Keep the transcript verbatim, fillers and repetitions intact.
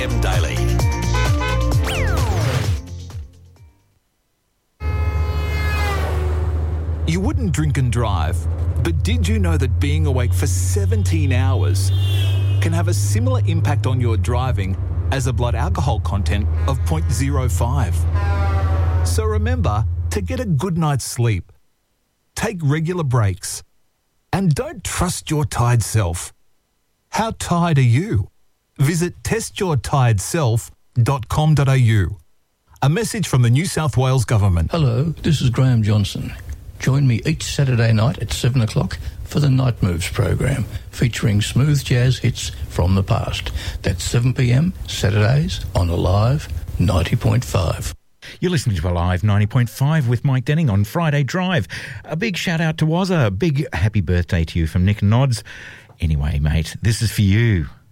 M Daily. You wouldn't drink and drive, but did you know that being awake for seventeen hours can have a similar impact on your driving as a blood alcohol content of zero point zero five? So remember to get a good night's sleep, take regular breaks, and don't trust your tired self. How tired are you? Visit test your tired self dot com dot a u. A message from the New South Wales Government. Hello, this is Graham Johnson. Join me each Saturday night at seven o'clock for the Night Moves program, featuring smooth jazz hits from the past. That's seven p.m. Saturdays on Alive ninety point five. You're listening to Alive ninety point five with Mike Denning on Friday Drive. A big shout out to Wazza. A big happy birthday to you from Nick and Nods. Anyway, mate, this is for you.